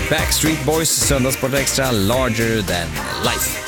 Backstreet Boys, Söndagssport Extra, Larger Than Life.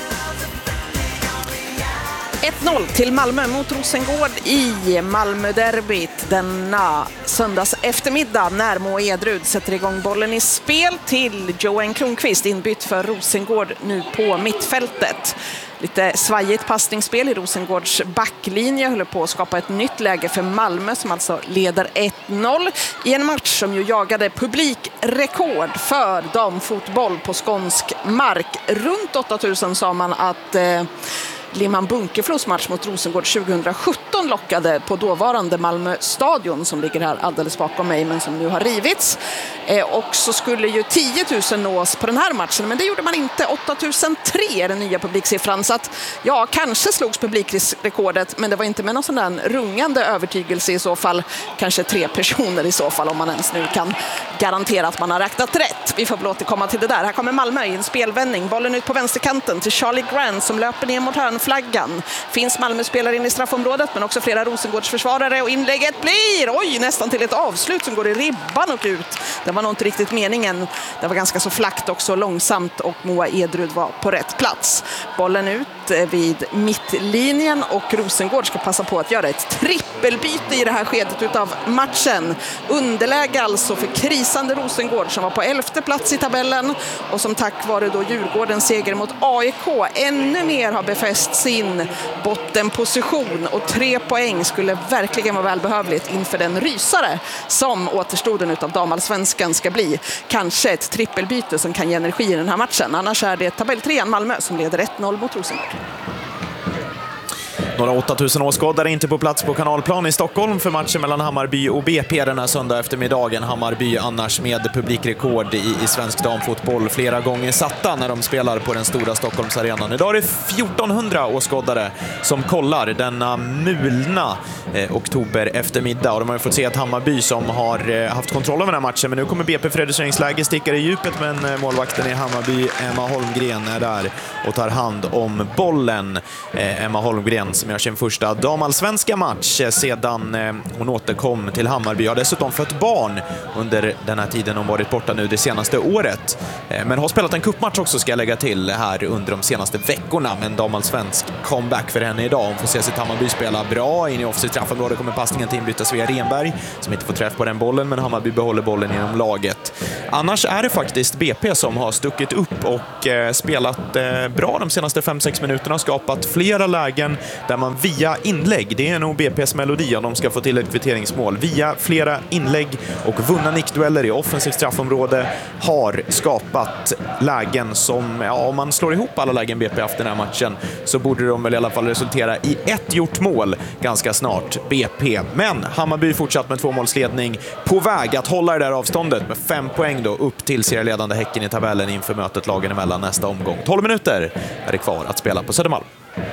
1-0 till Malmö mot Rosengård i Malmö-derbyt denna söndags eftermiddag när Moa Edrud sätter igång bollen i spel till Johan Kronqvist, inbytt för Rosengård nu på mittfältet. Lite svajigt passningsspel i Rosengårds backlinje håller på att skapa ett nytt läge för Malmö som alltså leder 1-0 i en match som ju jagade publikrekord för damfotboll på skånsk mark. Runt 8000 sa man att Limhamn Bunkeflos match mot Rosengård 2017 lockade på dåvarande Malmö stadion som ligger här alldeles bakom mig men som nu har rivits. Och så skulle ju 10 000 nås på den här matchen, men det gjorde man inte. 8003 är den nya publiksiffran, så att ja, kanske slogs publikrekordet, men det var inte med någon sån där rungande övertygelse i så fall. Kanske 3 personer i så fall, om man ens nu kan garantera att man har räknat rätt. Vi får väl återkomma till det där. Här kommer Malmö i en spelvändning. Bollen ut på vänsterkanten till Charlie Grant som löper ner mot hörnflaggan. Finns Malmö-spelare in i straffområdet, men också flera Rosengårdsförsvarare, och inlägget blir, nästan till ett avslut som går i ribban och ut. Det var nog inte riktigt meningen. Det var ganska så flackt också, långsamt, och Moa Edrud var på rätt plats. Bollen ut vid mittlinjen och Rosengård ska passa på att göra ett trippelbyte i det här skedet utav matchen. Underläge alltså för krisande Rosengård som var på 11:e plats i tabellen och som tack vare då Djurgårdens seger mot AIK ännu mer har befäst sin bottenposition, och 3 poäng skulle verkligen vara välbehövligt inför den rysare som återstoden utav damallsvenskan ska bli. Kanske ett trippelbyte som kan ge energi i den här matchen. Annars är det tabelltrean Malmö som leder 1-0 mot Rosengård. Några 8000 åskådare inte på plats på Kanalplan i Stockholm för matchen mellan Hammarby och BP den här söndag eftermiddagen. Hammarby annars med publikrekord i svensk damfotboll flera gånger satta när de spelar på den stora Stockholmsarenan. Idag är det 1400 åskådare som kollar denna mulna oktober eftermiddag. Och de har ju fått se att Hammarby som har haft kontroll över den här matchen, men nu kommer BP Fredriksläge stickar i djupet, men målvakten i Hammarby, Emma Holmgren, är där och tar hand om bollen. Emma Holmgren som gör sin första damallsvenska match sedan hon återkom till Hammarby. Har dessutom fött barn under den här tiden hon varit borta nu det senaste året. Men har spelat en cupmatch också, ska jag lägga till, här under de senaste veckorna. Men damallsvensk comeback för henne idag. Hon får se sitt Hammarby spela bra. In i offensivt straffområde kommer passningen till inbytta Svea Renberg som inte får träff på den bollen, men Hammarby behåller bollen inom laget. Annars är det faktiskt BP som har stuckit upp och spelat bra de senaste 5-6 minuterna. Skapat flera lägen där man via inlägg, det är nog BP:s melodi om de ska få till ett kvitteringsmål, via flera inlägg och vunna nickdueller i offensivt straffområde har skapat lägen som, om man slår ihop alla lägen BP haft den här matchen så borde de väl i alla fall resultera i ett gjort mål ganska snart, BP. Men Hammarby fortsatt med 2-målsledning, på väg att hålla det där avståndet med 5 poäng då upp till serieledande Häcken i tabellen inför mötet lagen emellan nästa omgång. 12 minuter är det kvar att spela på Södermalm.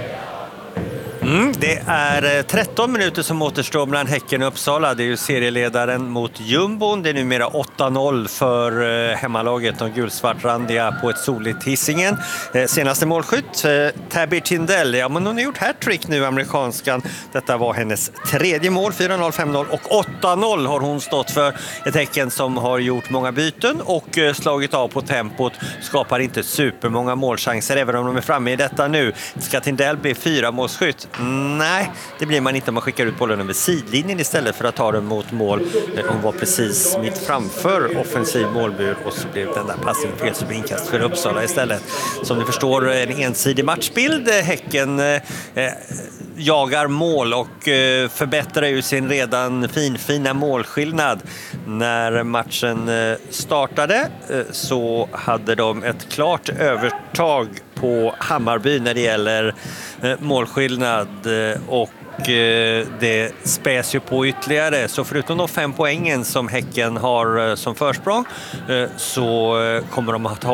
Det är 13 minuter som återstår mellan Häcken och Uppsala. Det är ju serieledaren mot Jumbon. Det är numera 8-0 för hemmalaget, de gulsvartrandiga på ett soligt Hisingen. Senaste målskytt, Tabby Tindell. Ja, men hon har gjort hattrick nu, amerikanskan. Detta var hennes 3:e mål, 4-0, 5-0 och 8-0 har hon stått för. Ett Häcken som har gjort många byten och slagit av på tempot. Skapar inte supermånga målchanser även om de är framme i detta nu. Ska Tindell bli 4-målskytt? Nej, det blir man inte om man skickar ut bollen över sidlinjen istället för att ta den mot mål. Hon var precis mitt framför offensiv målbur och så blev den där passningen fel, så blev inkast för Uppsala istället. Som ni förstår, en ensidig matchbild. Häcken jagar mål och förbättrar ju sin redan fina målskillnad. När matchen startade så hade de ett klart övertag på Hammarby när det gäller målskillnad, och det späs ju på ytterligare. Så förutom de 5 poängen som Häcken har som försprång så kommer de att ha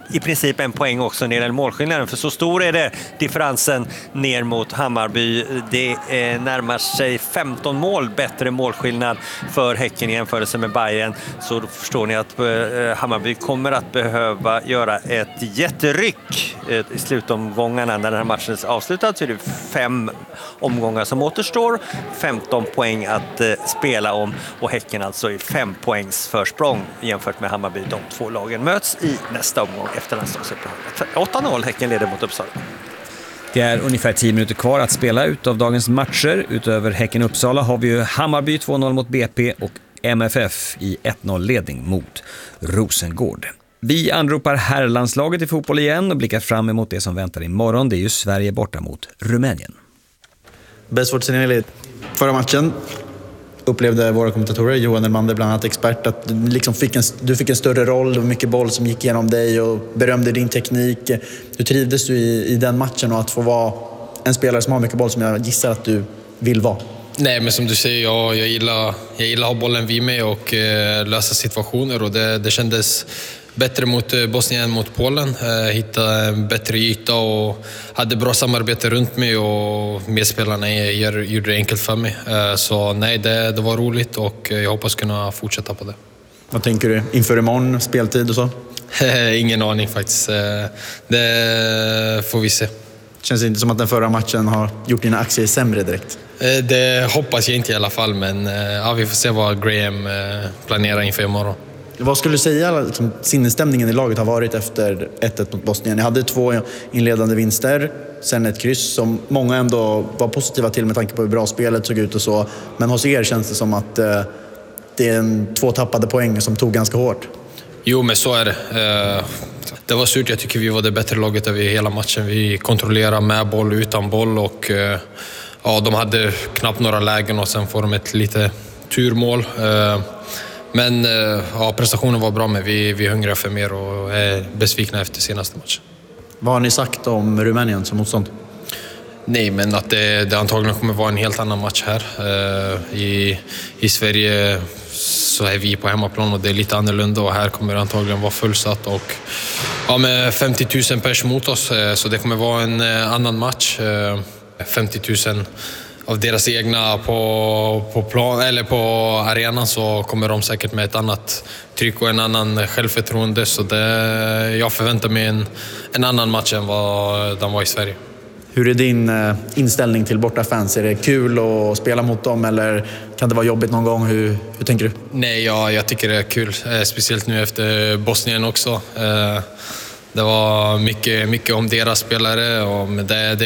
i princip en poäng också ner i målskillnaden, för så stor är det differensen ner mot Hammarby. Det närmar sig 15 mål bättre målskillnad för Häcken i jämförelse med Bayern, så då förstår ni att Hammarby kommer att behöva göra ett jätteryck i slutomgångarna. När den här matchen är avslutad så är det 5 omgångar som återstår, 15 poäng att spela om, och Häcken alltså i 5 poängs försprång jämfört med Hammarby. De två lagen möts i nästa omgång efter landslagsuppehållet. 8-0, Häcken leder mot Uppsala. Det är ungefär 10 minuter kvar att spela ut av dagens matcher. Utöver Häcken-Uppsala har vi ju Hammarby 2-0 mot BP och MFF i 1-0 ledning mot Rosengård. Vi anropar herrlandslaget i fotboll igen och blickar fram emot det som väntar imorgon. Det är ju Sverige borta mot Rumänien. Bäst vårt signalet förra matchen upplevde våra kommentatorer, Johan Elmander bland annat expert, att du fick en större roll, det var mycket boll som gick igenom dig och berömde din teknik. Hur trivdes du i den matchen och att få vara en spelare som har mycket boll som jag gissar att du vill vara? Nej, men som du säger, jag gillar att ha bollen vid mig och lösa situationer, och det kändes bättre mot Bosnien än mot Polen. Hittade en bättre yta och hade bra samarbete runt mig, och medspelarna gjorde det enkelt för mig. Så nej, det var roligt och jag hoppas kunna fortsätta på det. Vad tänker du inför imorgon, speltid och så? Ingen aning faktiskt. Det får vi se. Känns det inte som att den förra matchen har gjort dina aktier sämre direkt? Det hoppas jag inte i alla fall, men ja, vi får se vad Graham planerar inför imorgon. Vad skulle du säga sinnesstämningen i laget har varit efter 1-1 mot Bosnien? Ni hade 2 inledande vinster, sen ett kryss som många ändå var positiva till med tanke på hur bra spelet såg ut och så. Men hos er känns det som att det är 2 tappade poäng som tog ganska hårt. Jo, men så är det. Det var surt, jag tycker vi var det bättre laget över hela matchen. Vi kontrollerade med boll, utan boll, och ja, de hade knappt några lägen och sen får de ett lite turmål. Men ja, prestationen var bra, men vi hungrar för mer och är besvikna efter senaste matchen. Vad har ni sagt om Rumänien som motstånd? Nej, men att det antagligen kommer vara en helt annan match här. I Sverige så är vi på hemmaplan och det är lite annorlunda, och här kommer det antagligen vara fullsatt och ja, med 50 000 pers mot oss, så det kommer vara en annan match. 50 000 av deras egna på plan eller på arenan, så kommer de säkert med ett annat tryck och en annan självförtroende, så jag förväntar mig en annan match än vad de var i Sverige. Hur är din inställning till bortafans? Är det kul att spela mot dem eller kan det vara jobbigt någon gång? Hur tänker du? Nej, jag tycker det är kul. Speciellt nu efter Bosnien också. Det var mycket om deras spelare, och det är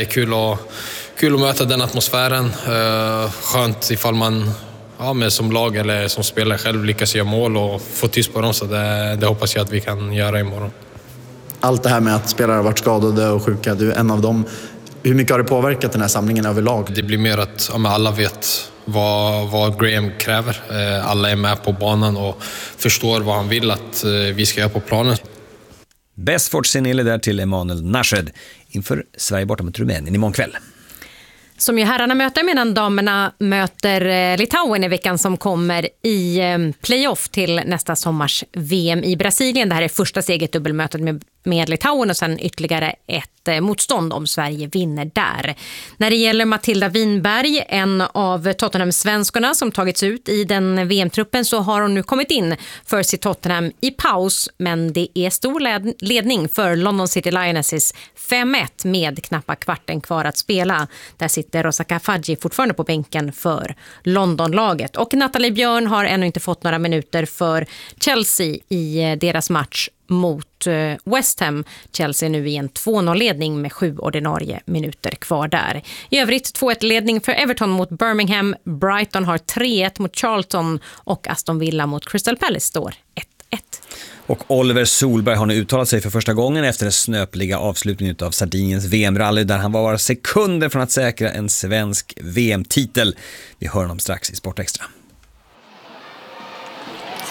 kul att möta den atmosfären. Skönt ifall man som lag eller som spelare själv lyckas göra mål och få tyst på dem, så det hoppas jag att vi kan göra imorgon. Allt det här med att spelare har varit skadade och sjuka, du är en av dem. Hur mycket har det påverkat den här samlingen överlag? Det blir mer att alla vet vad Graham kräver. Alla är med på banan och förstår vad han vill att vi ska göra på planen. Bäst Fortsinille där till Emanuel Nashed inför Sverige borta mot Rumänien imorgon kväll. Som ju herrarna möter, medan damerna möter Litauen i veckan som kommer i playoff till nästa sommars VM i Brasilien. Det här är första steget dubbelmötet med Litauen och sen ytterligare ett motstånd om Sverige vinner där. När det gäller Matilda Winberg, en av Tottenham-svenskorna som tagits ut i den VM-truppen, så har hon nu kommit in för sitt Tottenham i paus, men det är stor ledning för London City Lionesses 5-1 med knappa kvarten kvar att spela. Där sitter Rosa Kafaji fortfarande på bänken för Londonlaget, och Nathalie Björn har ännu inte fått några minuter för Chelsea i deras match mot West Ham. Chelsea nu i en 2-0-ledning med 7 ordinarie minuter kvar där. I övrigt 2-1-ledning för Everton mot Birmingham. Brighton har 3-1 mot Charlton och Aston Villa mot Crystal Palace står 1-1. Och Oliver Solberg har nu uttalat sig för första gången efter den snöpliga avslutningen av Sardiniens VM-rally där han var bara sekunder från att säkra en svensk VM-titel. Vi hör honom strax i Sport Extra.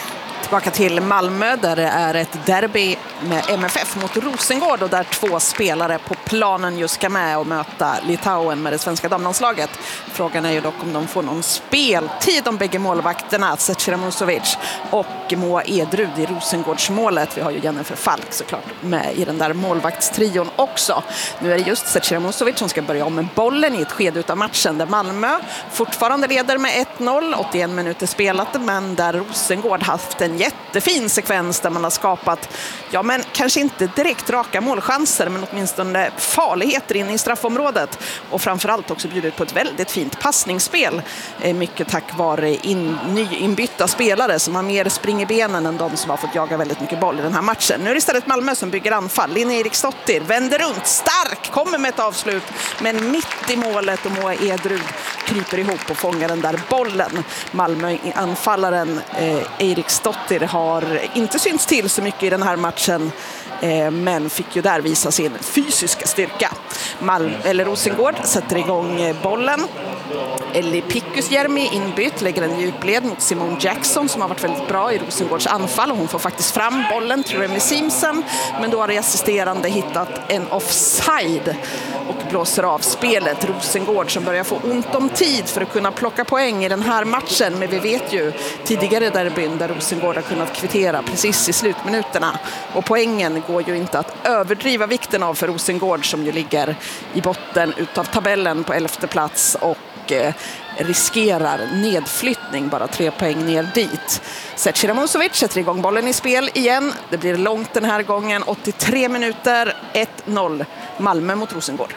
Tillbaka till Malmö där det är ett derby med MFF mot Rosengård och där 2 spelare på planen just ska med och möta Litauen med det svenska damlandslaget. Frågan är ju dock om de får någon speltid, de bägge målvakterna Zecira Musovic och Moa Edrud i Rosengårdsmålet. Vi har ju Jennifer Falk såklart med i den där målvaktstrion också. Nu är det just Zecira Musovic som ska börja om med bollen i ett skede av matchen där Malmö fortfarande leder med 1-0, 81 minuter spelat, men där Rosengård haft en jättefin sekvens där man har skapat, ja men kanske inte direkt raka målchanser, men åtminstone farligheter in i straffområdet och framförallt också bjudit på ett väldigt fint passningsspel. Mycket tack vare nyinbytta spelare som har mer spring i benen än de som har fått jaga väldigt mycket boll i den här matchen. Nu är det istället Malmö som bygger anfall. Linnea Eriksdottir vänder runt, stark, kommer med ett avslut, men mitt i målet och Moa Edrud kryper ihop och fångar den där bollen. Malmö-anfallaren Eriksdottir har inte synts till så mycket i den här matchen, men fick ju där visa sin fysiska styrka. Rosengård sätter igång bollen. Ellie Pikkusjärmi inbytt, lägger en djupled mot Simone Jackson som har varit väldigt bra i Rosengårds anfall. Hon får faktiskt fram bollen till Remy Simpson, men då har det assisterande hittat en offside och blåser av spelet. Rosengård som börjar få ont om tid för att kunna plocka poäng i den här matchen, men vi vet ju tidigare derbyn där Rosengård har kunnat kvittera precis i slutminuterna, och poängen går ju inte att överdriva vikten av för Rosengård som ju ligger i botten utav tabellen på 11:e plats och riskerar nedflyttning, bara 3 poäng ner dit. Zecira Musovic sätter igång bollen i spel igen. Det blir långt den här gången, 83 minuter, 1-0 Malmö mot Rosengård.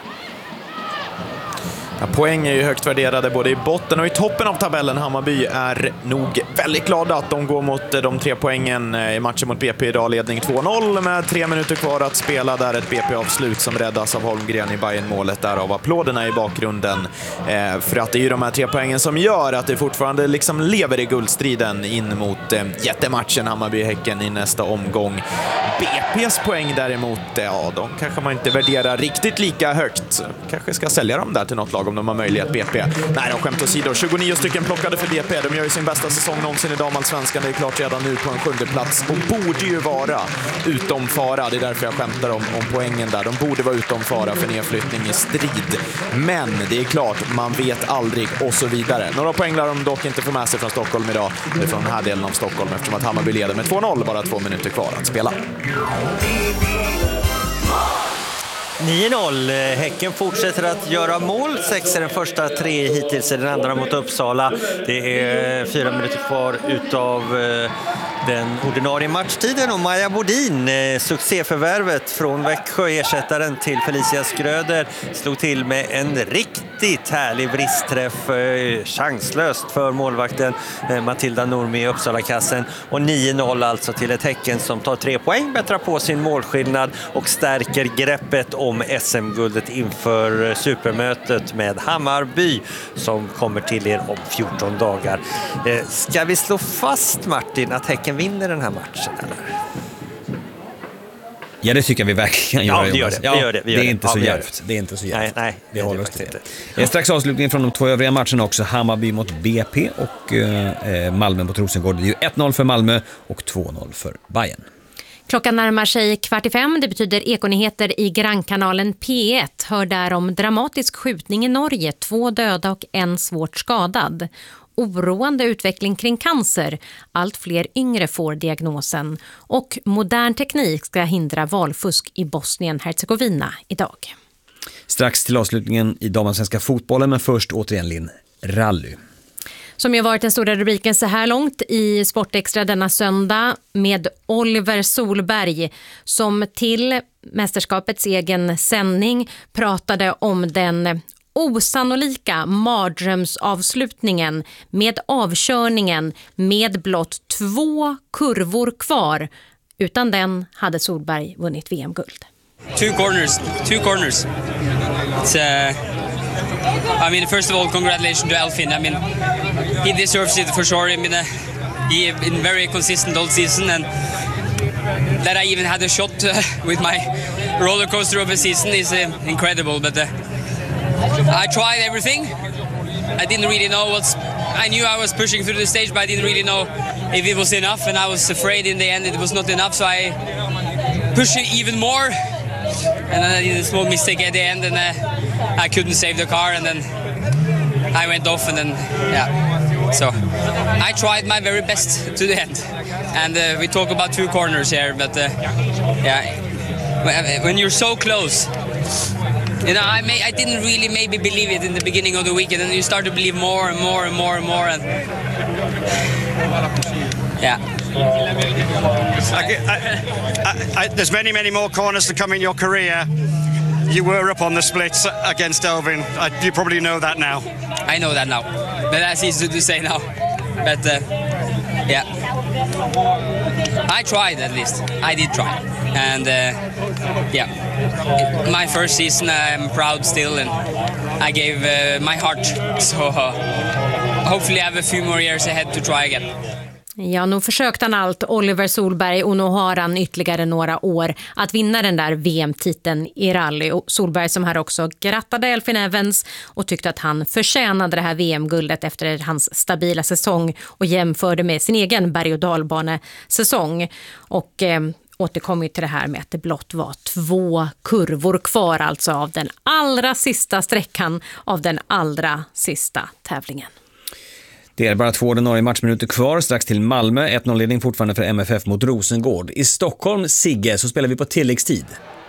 Ja, poäng är ju högt värderade både i botten och i toppen av tabellen. Hammarby är nog väldigt glada att de går mot de 3 poängen i matchen mot BP idag. Ledning 2-0 med 3 minuter kvar att spela. Där ett BP-avslut som räddas av Holmgren i Bayern-målet. Därav applåderna i bakgrunden. För att det är ju de här 3 poängen som gör att det fortfarande liksom lever i guldstriden in mot jättematchen Hammarby-Häcken i nästa omgång. BP's poäng däremot, ja, de kanske man inte värderar riktigt lika högt. Kanske ska sälja dem där till något lag om de har möjlighet. BP. Nej, de skämt åsido. 29 stycken plockade för BP. De gör ju sin bästa säsong någonsin i damallsvenskan. Det är klart redan nu på en 7:e plats. Och borde ju vara utom fara. Det är därför jag skämtar om poängen där. De borde vara utom fara för nedflyttning i strid. Men det är klart, man vet aldrig och så vidare. Några poäng lär de dock inte få med sig från Stockholm idag. Det är från den här delen av Stockholm eftersom att Hammarby leder med 2-0. Bara 2 minuter kvar att spela. 9-0. Häcken fortsätter att göra mål. 6 är den första, 3 hittills är den andra mot Uppsala. Det är 4 minuter kvar utav den ordinarie matchtiden och Maja Bodin, succéförvärvet från Växjö, ersättaren till Felicia Skröder, slog till med en riktigt härlig vristträff, chanslöst för målvakten Matilda Normi i Uppsala-kassen, och 9-0 alltså till ett Häcken som tar 3 poäng, bättrar på sin målskillnad och stärker greppet om SM-guldet inför supermötet med Hammarby som kommer till er om 14 dagar. Ska vi slå fast, Martin, att Häcken vinner den här matchen, eller? Ja, det tycker vi verkligen gör. Ja, det gör det. Det är inte så djärvt. Det är inte så djärvt. Nej, vi håller oss till det. Strax avslutningen från de 2 övriga matcherna också. Hammarby mot BP och Malmö mot Rosengård. Det är ju 1-0 för Malmö och 2-0 för Bayern. Klockan närmar sig 4:45. Det betyder Ekonyheter i Grannkanalen P1. Hör där om dramatisk skjutning i Norge. 2 döda och 1 svårt skadad. Oroande utveckling kring cancer. Allt fler yngre får diagnosen. Och modern teknik ska hindra valfusk i Bosnien-Hercegovina idag. Strax till avslutningen i damallsvenska fotbollen, men först återigen Linn, rally. Som ju varit den stora rubriken så här långt i Sportextra denna söndag med Oliver Solberg som till mästerskapets egen sändning pratade om den osannolika mardrömsavslutningen med avkörningen med blott 2 kurvor kvar. Utan den hade Solberg vunnit VM-guld. Two corners. It's I mean, first of all, congratulations to Elfin. I mean, he deserves it for sure. I mean, he been very consistent all season, and that I even had a shot with my roller coaster of a season is incredible. But I tried everything. I didn't really know I knew I was pushing through the stage, but I didn't really know if it was enough, and I was afraid in the end it was not enough, so I pushed it even more, and then I did a small mistake at the end, and I couldn't save the car, and then I went off, and then so I tried my very best to the end, and we talk about 2 corners here, but when you're so close, you know, I didn't really maybe believe it in the beginning of the weekend, and you start to believe more and more and more and more, and there's many more corners to come in your career. You were up on the splits against Elfyn. You probably know that now. I know that now, but that's easy to say now. But I tried at least. I did try, and my first season I'm proud still, and I gave my heart. So hopefully I have a few more years ahead to try again. Ja, nu försökte han allt, Oliver Solberg, och nu har han ytterligare några år att vinna den där VM-titeln i rally. Och Solberg som här också grattade Elfyn Evans och tyckte att han förtjänade det här VM-guldet efter hans stabila säsong och jämförde med sin egen berg- och dalbanesäsong. Och återkommer till det här med att det blott var 2 kurvor kvar, alltså av den allra sista sträckan av den allra sista tävlingen. Det är bara 2 ordinarie matchminuter kvar, strax till Malmö. 1-0-ledning fortfarande för MFF mot Rosengård. I Stockholm, Sigge, så spelar vi på tilläggstid.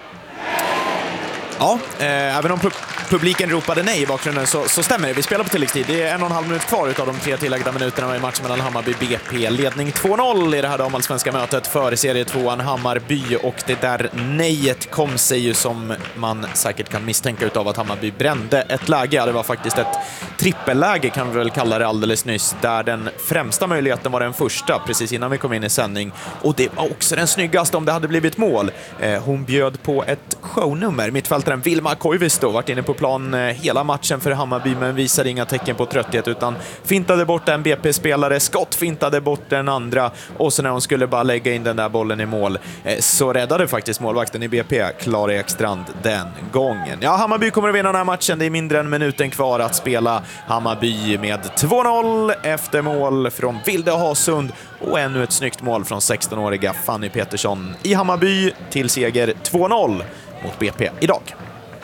Ja, även om publiken ropade nej i bakgrunden så stämmer det. Vi spelar på tilläggstid. Det är 1,5 minut kvar utav de 3 tilläggda minuterna i matchen mellan Hammarby BP. Ledning 2-0 i det här damallsvenska mötet för serie 2an Hammarby, och det där nejet kom sig ju, som man säkert kan misstänka utav att Hammarby brände ett läge. Ja, det var faktiskt ett trippelläge, kan vi väl kalla det, alldeles nyss, där den främsta möjligheten var den första precis innan vi kom in i sändning, och det var också den snyggaste om det hade blivit mål. Hon bjöd på ett shownummer. Mittfältaren Vilma Koivisto varit inne på plan hela matchen för Hammarby, men visade inga tecken på trötthet, utan fintade bort en BP-spelare, skott fintade bort den andra, och så när hon skulle bara lägga in den där bollen i mål så räddade faktiskt målvakten i BP, Klara Ekstrand, den gången. Ja, Hammarby kommer att vinna den här matchen. Det är mindre än minuten kvar att spela. Hammarby med 2-0 efter mål från Vilde Hasund, och ännu ett snyggt mål från 16-åriga Fanny Petersson i Hammarby till seger 2-0 mot BP idag.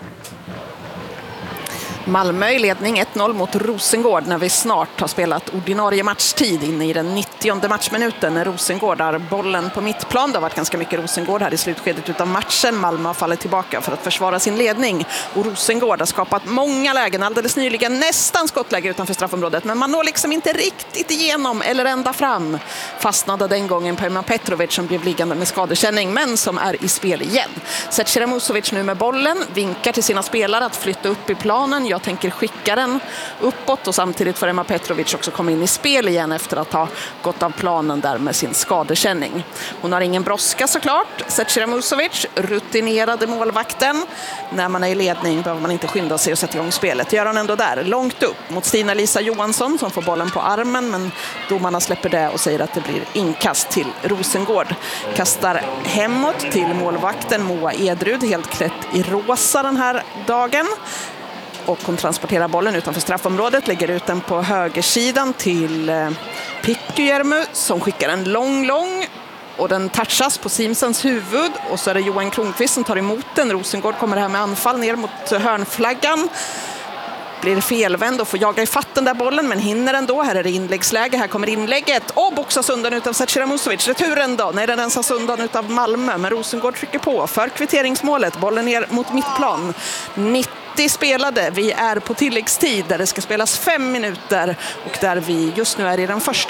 Malmö i ledning 1-0 mot Rosengård när vi snart har spelat ordinarie matchtid in i den 90:e matchminuten, när Rosengård har bollen på mittplan. Det har varit ganska mycket Rosengård här i slutskedet utav matchen. Malmö har fallit tillbaka för att försvara sin ledning, och Rosengård har skapat många lägen, alldeles nyligen nästan skottläge utanför straffområdet, men man når liksom inte riktigt igenom eller ända fram. Fastnade den gången på Emma Petrovic som blev liggande med skadekänning, men som är i spel igen. Zecira Musovic nu med bollen, vinkar till sina spelare att flytta upp i planen. Jag tänker skicka den uppåt, och samtidigt får Emma Petrovic också komma in i spel igen efter att ha gått av planen där med sin skadekänning. Hon har ingen brådska såklart. Zecira Musovic, rutinerade målvakten. När man är i ledning behöver man inte skynda sig och sätta igång spelet. Det gör hon ändå där, långt upp mot Stina-Lisa Johansson som får bollen på armen, men domarna släpper det och säger att det blir inkast till Rosengård. Kastar hemåt till målvakten Moa Edrud, helt klätt i rosa den här dagen. Och hon transporterar bollen utanför straffområdet, lägger ut den på högersidan till Pikkyjärmu som skickar en lång, och den touchas på Simsens huvud, och så är det Johan Kronqvist som tar emot den. Rosengård kommer här med anfall ner mot hörnflaggan. Blir felvänd och får jaga i fatt den där bollen, men hinner ändå. Här är det inläggsläge, här kommer inlägget och boxas undan utav Zecira Musovic. Returen då, nej, den rensas undan utav Malmö, men Rosengård trycker på för kvitteringsmålet. Bollen ner mot mittplan. 90 spelade, vi är på tilläggstid där det ska spelas 5 minuter och där vi just nu är i den första.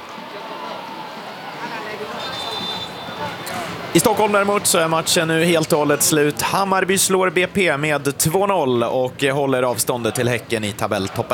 I Stockholm däremot så är matchen nu helt och hållet slut. Hammarby slår BP med 2-0 och håller avståndet till Häcken i tabelltoppen.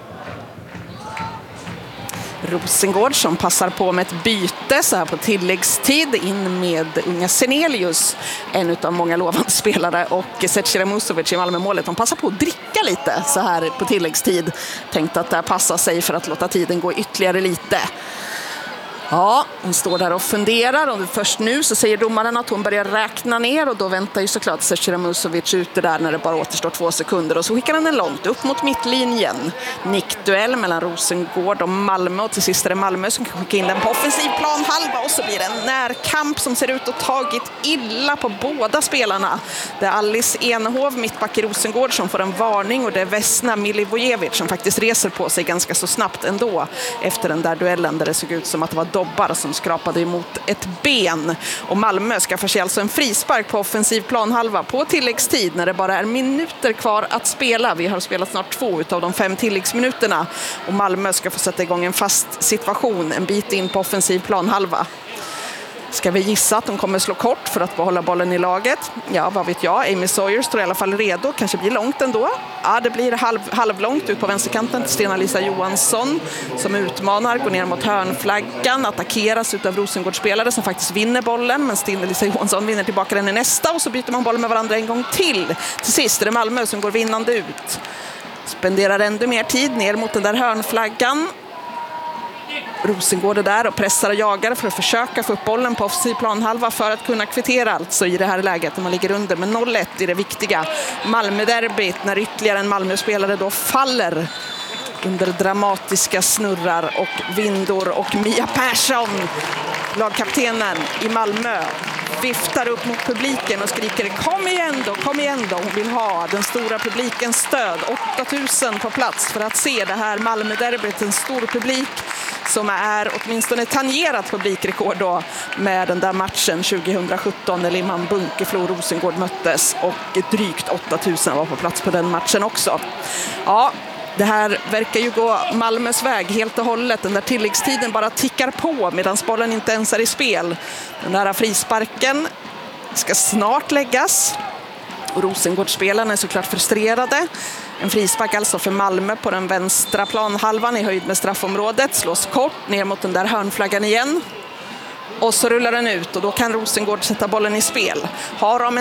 Rosengård som passar på med ett byte så här på tilläggstid, in med unga Senelius, en av många lovande spelare, och Zecira Musovic i Malmö-målet. De passar på att dricka lite så här på tilläggstid. Tänkte att det passar sig för att låta tiden gå ytterligare lite. Ja, hon står där och funderar och först nu så säger domaren att hon börjar räkna ner och då väntar ju såklart Zecira Musovic ute där när det bara återstår 2 sekunder och så skickar han den långt upp mot mittlinjen. Nickduell mellan Rosengård och Malmö och till sist är det Malmö som kan skicka in den på offensiv planhalva och så blir det en närkamp som ser ut att tagit illa på båda spelarna. Det är Alice Enehov, mittback i Rosengård, som får en varning och det är Vesna Milivojevic som faktiskt reser på sig ganska så snabbt ändå efter den där duellen där det såg ut som att det var dobbar som skrapade emot ett ben. Och Malmö skaffar sig alltså en frispark på offensiv planhalva på tilläggstid när det bara är minuter kvar att spela. Vi har spelat snart 2 av de 5 tilläggsminuterna och Malmö ska få sätta igång en fast situation en bit in på offensiv planhalva. Ska vi gissa att de kommer slå kort för att behålla bollen i laget? Ja, vad vet jag. Amy Sawyer står i alla fall redo. Kanske blir långt ändå. Ja, det blir halvlångt ut på vänsterkanten till Stina-Lisa Johansson som utmanar, går ner mot hörnflaggan, attackeras utav Rosengårdsspelare som faktiskt vinner bollen. Men Stina-Lisa Johansson vinner tillbaka den i nästa och så byter man bollen med varandra en gång till. Till sist är det Malmö som går vinnande ut. Spenderar ändå mer tid ner mot den där hörnflaggan. Rosengård är där och pressar och jagar för att försöka få upp bollen på offensiv planhalva för att kunna kvittera alltså i det här läget när man ligger under. Men 0-1 är det viktiga Malmö-derbyt när ytterligare en Malmö-spelare då faller under dramatiska snurrar och vindor och Mia Persson, lagkaptenen i Malmö, viftar upp mot publiken och skriker kom igen då. Hon vill ha den stora publikens stöd. 8000 på plats för att se det här Malmö-derbyt. En stor publik som är åtminstone tangerat publikrekord då med den där matchen 2017 när Limhamn Bunkeflo Rosengård möttes och drygt 8000 var på plats på den matchen också. Ja, det här verkar ju gå Malmös väg helt och hållet. Den där tilläggstiden bara tickar på medan bollen inte ens är i spel. Den där frisparken ska snart läggas. Och Rosengårdsspelarna är såklart frustrerade. En frispark alltså för Malmö på den vänstra planhalvan i höjd med straffområdet. Slås kort ner mot den där hörnflaggan igen. Och så rullar den ut och då kan Rosengård sätta bollen i spel. Har de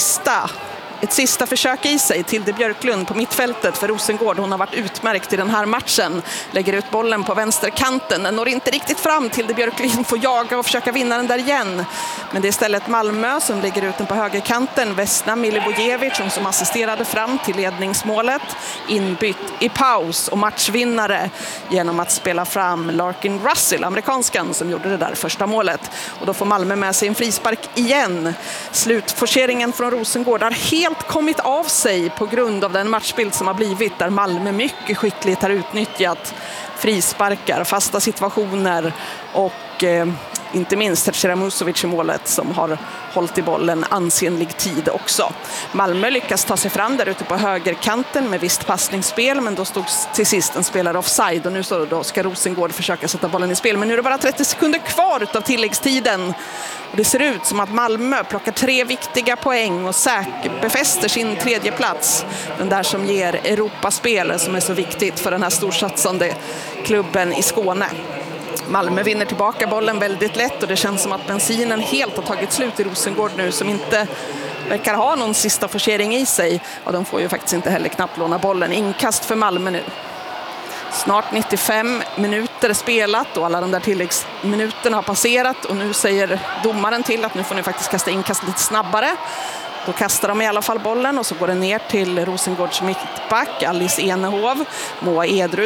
ett sista försök i sig till Björklund på mittfältet för Rosengård. Hon har varit utmärkt i den här matchen. Lägger ut bollen på vänsterkanten. Den når inte riktigt fram till Björklund. Får jaga och försöka vinna den där igen. Men det är istället Malmö som lägger ut den på högerkanten. Vesna Milivojevic som assisterade fram till ledningsmålet. Inbytt i paus och matchvinnare genom att spela fram Larkin Russell, amerikanskan, som gjorde det där första målet. Och då får Malmö med sig en frispark igen. Slutforceringen från Rosengård har helt kommit av sig på grund av den matchbild som har blivit där Malmö mycket skickligt har utnyttjat frisparkar, fasta situationer och inte minst Zecira Musovic i målet som har hållit i bollen ansenlig tid också. Malmö lyckas ta sig fram där ute på högerkanten med visst passningsspel, men då stod till sist en spelare offside och nu så då ska Rosengård försöka sätta bollen i spel. Men nu är det bara 30 sekunder kvar utav tilläggstiden. Och det ser ut som att Malmö plockar 3 viktiga poäng och befäster sin 3:e plats. Den där som ger Europaspel som är så viktigt för den här storsatsande klubben i Skåne. Malmö vinner tillbaka bollen väldigt lätt och det känns som att bensinen helt har tagit slut i Rosengård nu som inte verkar ha någon sista forcering i sig. Och de får ju faktiskt inte heller knappt låna bollen. Inkast för Malmö nu. Snart 95 minuter spelat och alla de där tilläggsminuterna har passerat och nu säger domaren till att nu får ni faktiskt kasta inkast lite snabbare. Då kastar de i alla fall bollen och så går den ner till Rosengårds mittback Alice Enehov. Moa Edrud